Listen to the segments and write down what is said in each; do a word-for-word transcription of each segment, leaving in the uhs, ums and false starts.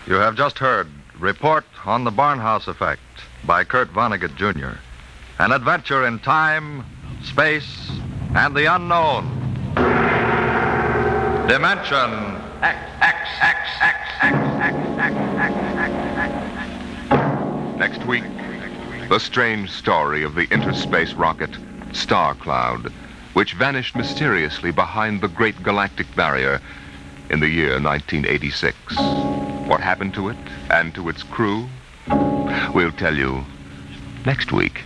You have just heard Report on the Barnhouse Effect by Kurt Vonnegut, Junior An adventure in time, space, and the unknown. Dimension X, X, X, X, X, X, X, X, X, X. Next week, the strange story of the interspace rocket Star Cloud, which vanished mysteriously behind the Great Galactic Barrier in the year nineteen eighty-six. What happened to it and to its crew? We'll tell you next week.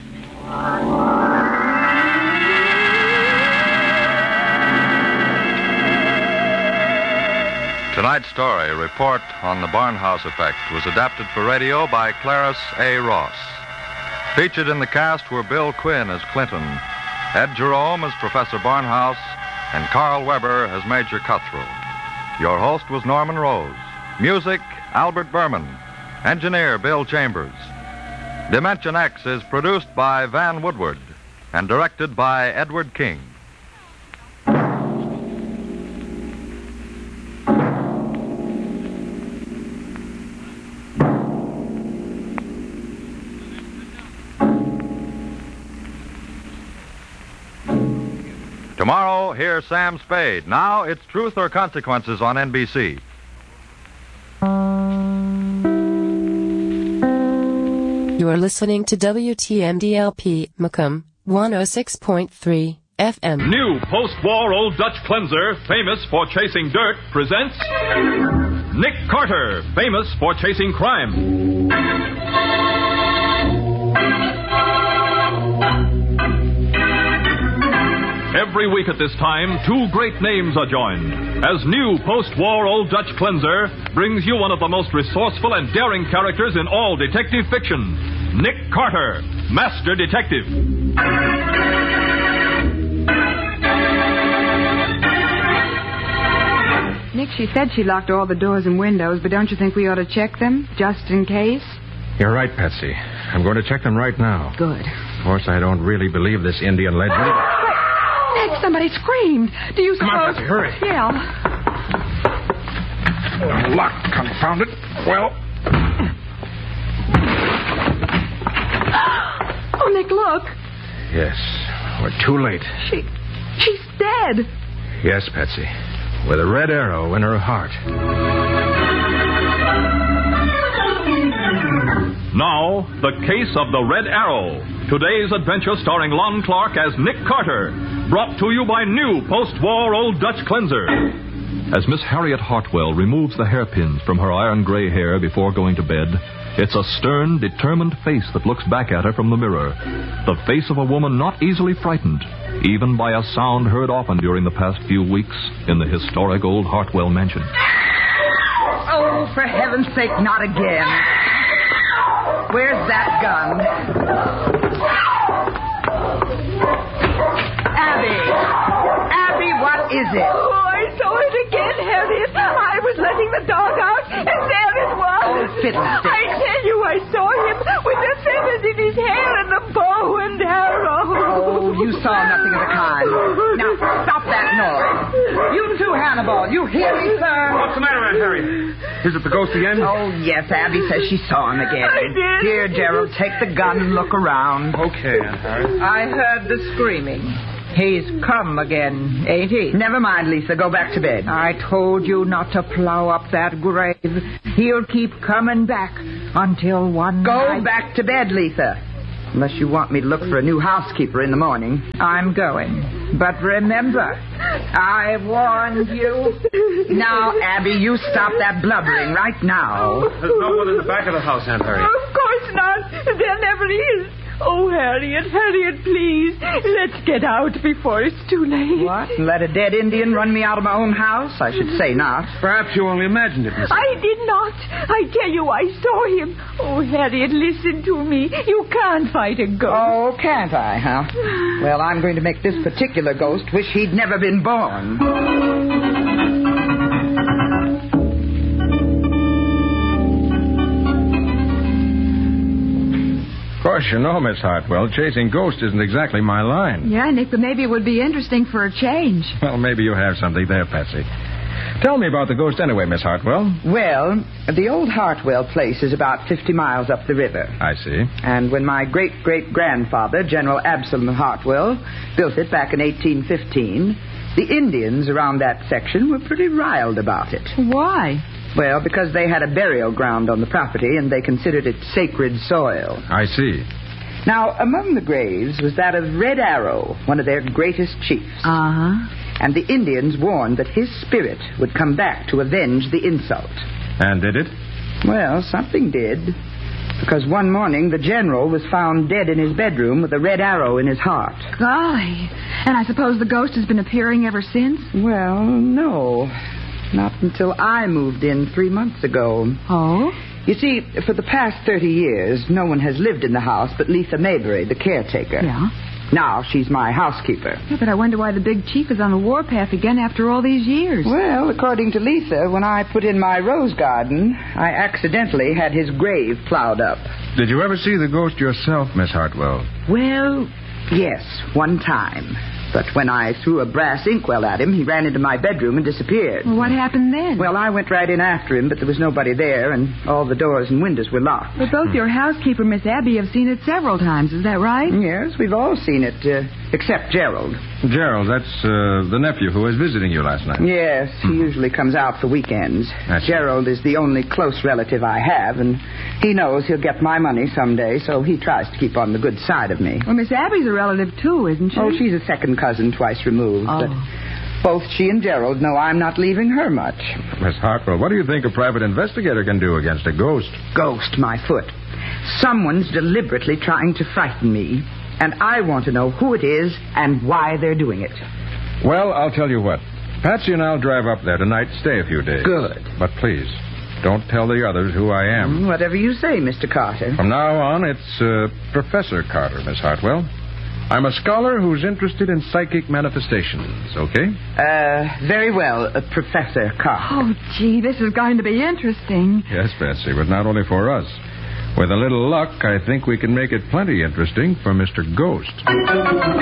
Tonight's story, Report on the Barnhouse Effect, was adapted for radio by Clarice A. Ross. Featured in the cast were Bill Quinn as Clinton, Ed Jerome as Professor Barnhouse, and Carl Weber as Major Cutthroat. Your host was Norman Rose. Music, Albert Berman. Engineer, Bill Chambers. Dimension X is produced by Van Woodward and directed by Edward King. Tomorrow, hear Sam Spade. Now, it's Truth or Consequences on N B C. You are listening to W T M D L P, Macomb, one oh six point three F M. New post-war Old Dutch cleanser, famous for chasing dirt, presents Nick Carter, famous for chasing crime. Every week at this time, two great names are joined, as new post-war Old Dutch cleanser brings you one of the most resourceful and daring characters in all detective fiction, Nick Carter, Master Detective. Nick, she said she locked all the doors and windows, but don't you think we ought to check them, just in case? You're right, Patsy. I'm going to check them right now. Good. Of course, I don't really believe this Indian legend. Nick, somebody screamed. Do you suppose... Come on, Patsy, hurry. Yeah. Locked, confound it. Well... Oh, Nick, look. Yes, we're too late. She... she's dead. Yes, Patsy. With a red arrow in her heart. Now, the case of the Red Arrow. Today's adventure starring Lon Clark as Nick Carter. Brought to you by new post-war Old Dutch cleanser. As Miss Harriet Hartwell removes the hairpins from her iron gray hair before going to bed, it's a stern, determined face that looks back at her from the mirror. The face of a woman not easily frightened, even by a sound heard often during the past few weeks in the historic old Hartwell mansion. Oh, for heaven's sake, not again. Where's that gun? Abby! Abby, what is it? Oh, I saw it again, Harriet. I was letting the dog out, and there it was. Oh, fiddlesticks. I tell you, I saw him with the feathers in his hair and the bow and arrow. Oh, you saw nothing of the kind. Now, stop that noise. You too, Hannibal. You hear me, sir? What's the matter, Aunt Harriet? Is it the ghost again? Oh, yes, Abby says she saw him again. I did. Here, Gerald, take the gun and look around. Okay, Aunt Harriet. I heard the screaming. He's come again, ain't he? Never mind, Lisa. Go back to bed. I told you not to plow up that grave. He'll keep coming back until one Go night... back to bed, Lisa. Unless you want me to look for a new housekeeper in the morning. I'm going. But remember, I warned you. Now, Abby, you stop that blubbering right now. There's no one in the back of the house, Aunt Harriet. Of course not. There never is. Oh, Harriet, Harriet, please. Let's get out before it's too late. What? Let a dead Indian run me out of my own house? I should say not. Perhaps you only imagined it, Miss. I did not. I tell you, I saw him. Oh, Harriet, listen to me. You can't fight a ghost. Oh, can't I, huh? Well, I'm going to make this particular ghost wish he'd never been born. Of course, you know, Miss Hartwell, chasing ghosts isn't exactly my line. Yeah, Nick, but maybe it would be interesting for a change. Well, maybe you have something there, Patsy. Tell me about the ghost anyway, Miss Hartwell. Well, the old Hartwell place is about fifty miles up the river. I see. And when my great-great-grandfather, General Absalom Hartwell, built it back in eighteen fifteen, the Indians around that section were pretty riled about it. Why? Well, because they had a burial ground on the property and they considered it sacred soil. I see. Now, among the graves was that of Red Arrow, one of their greatest chiefs. Uh-huh. And the Indians warned that his spirit would come back to avenge the insult. And did it? Well, something did. Because one morning the general was found dead in his bedroom with a red arrow in his heart. Golly. And I suppose the ghost has been appearing ever since? Well, no. Not until I moved in three months ago. Oh? You see, for the past thirty years, no one has lived in the house but Letha Maybury, the caretaker. Yeah? Now she's my housekeeper. Yeah, but I wonder why the big chief is on the warpath again after all these years. Well, according to Letha, when I put in my rose garden, I accidentally had his grave plowed up. Did you ever see the ghost yourself, Miss Hartwell? Well, yes, one time. But when I threw a brass inkwell at him, he ran into my bedroom and disappeared. Well, what happened then? Well, I went right in after him, but there was nobody there, and all the doors and windows were locked. But both your housekeeper, Miss Abby, have seen it several times. Is that right? Yes, we've all seen it, uh, except Gerald. Gerald, that's uh, the nephew who was visiting you last night. Yes, he usually comes out for weekends. That's Gerald is the only close relative I have, and he knows he'll get my money someday, so he tries to keep on the good side of me. Well, Miss Abby's a relative, too, isn't she? Oh, she's a second cousin twice removed. Oh. But both she and Gerald know I'm not leaving her much. Miss Hartwell, what do you think a private investigator can do against a ghost? Ghost, my foot. Someone's deliberately trying to frighten me, and I want to know who it is and why they're doing it. Well, I'll tell you what. Patsy and I'll drive up there tonight, stay a few days. Good. But please, don't tell the others who I am. Whatever you say, Mister Carter. From now on, it's uh, Professor Carter, Miss Hartwell. I'm a scholar who's interested in psychic manifestations, okay? Uh, very well, uh, Professor Carter. Oh, gee, this is going to be interesting. Yes, Patsy, but not only for us. With a little luck, I think we can make it plenty interesting for Mister Ghost.